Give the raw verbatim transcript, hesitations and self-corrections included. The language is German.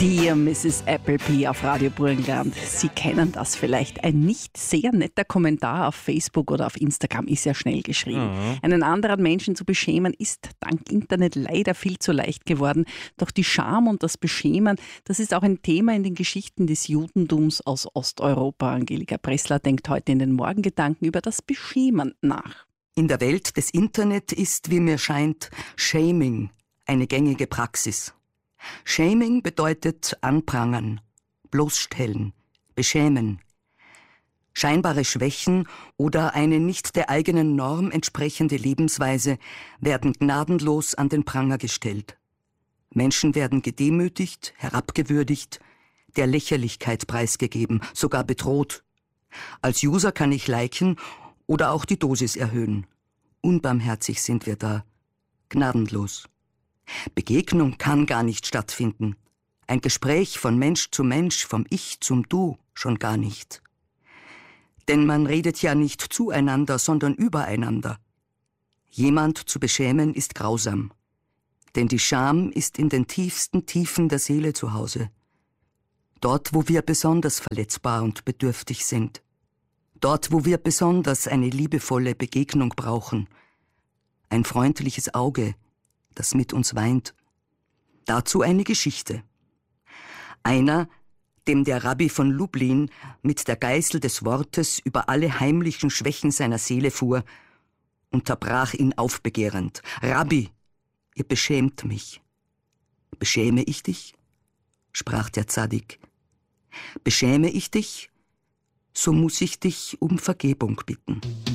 Dear Misses Appleby auf Radio Burgenland. Sie kennen das vielleicht. Ein nicht sehr netter Kommentar auf Facebook oder auf Instagram ist ja schnell geschrieben. Mhm. Einen anderen Menschen zu beschämen ist dank Internet leider viel zu leicht geworden. Doch die Scham und das Beschämen, das ist auch ein Thema in den Geschichten des Judentums aus Osteuropa. Angelika Pressler denkt heute in den Morgengedanken über das Beschämen nach. In der Welt des Internet ist, wie mir scheint, Shaming eine gängige Praxis. Shaming bedeutet anprangern, bloßstellen, beschämen. Scheinbare Schwächen oder eine nicht der eigenen Norm entsprechende Lebensweise werden gnadenlos an den Pranger gestellt. Menschen werden gedemütigt, herabgewürdigt, der Lächerlichkeit preisgegeben, sogar bedroht. Als User kann ich liken oder auch die Dosis erhöhen. Unbarmherzig sind wir da, gnadenlos. Begegnung kann gar nicht stattfinden. Ein Gespräch von Mensch zu Mensch, vom Ich zum Du schon gar nicht. Denn man redet ja nicht zueinander, sondern übereinander. Jemand zu beschämen ist grausam. Denn die Scham ist in den tiefsten Tiefen der Seele zu Hause. Dort, wo wir besonders verletzbar und bedürftig sind. Dort, wo wir besonders eine liebevolle Begegnung brauchen. Ein freundliches Auge, das mit uns weint. Dazu eine Geschichte. Einer, dem der Rabbi von Lublin mit der Geißel des Wortes über alle heimlichen Schwächen seiner Seele fuhr, unterbrach ihn aufbegehrend. »Rabbi, ihr beschämt mich.« »Beschäme ich dich?« sprach der Zadik. »Beschäme ich dich, so muss ich dich um Vergebung bitten.«